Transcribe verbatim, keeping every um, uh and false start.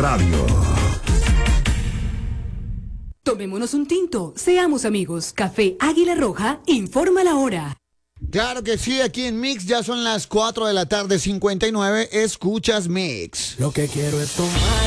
Radio. Tomémonos un tinto, seamos amigos. Café Águila Roja informa la hora. Claro que sí, aquí en Mix ya son las cuatro de la tarde, cincuenta y nueve. Escuchas Mix. Lo que quiero es tomar.